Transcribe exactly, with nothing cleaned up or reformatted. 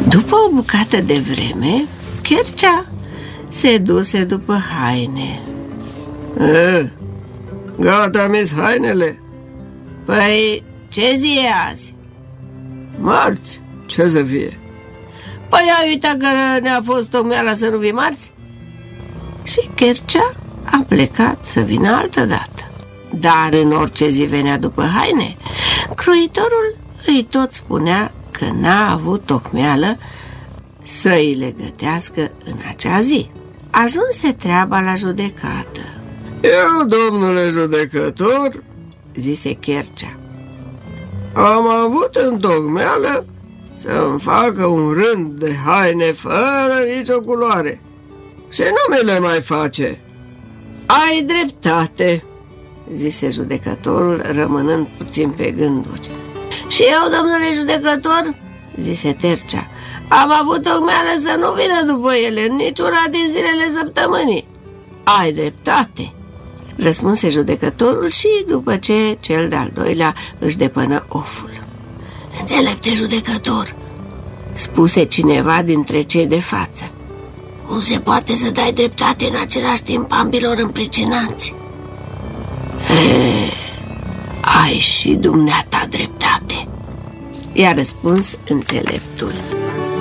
După o bucată de vreme, Chercea se duse după haine. E, gata, mis hainele? Păi, ce zi e azi? Marți, ce să fie? Păi ai uitat că ne-a fost tocmeala să nu vii marți? Și Chercea a plecat să vină altă dată. Dar în orice zi venea după haine, croitorul îi tot spunea că n-a avut tocmeală să îi le gătească în acea zi. Ajunse treaba la judecată. Eu, domnule judecător, zise Chercea, am avut întocmeală să-mi facă un rând de haine fără nicio culoare și nu mi le mai face. Ai dreptate, zise judecătorul, rămânând puțin pe gânduri. Și eu, domnule judecător, zise Tercea, am avut tocmeală să nu vină după ele în niciuna din zilele săptămânii. Ai dreptate, răspunse judecătorul și după ce cel de-al doilea își depănă oful. Înțelepte judecător, spuse cineva dintre cei de față, cum se poate să dai dreptate în același timp ambilor împricinați? E, ai și dumneata dreptate, i-a răspuns înțeleptul.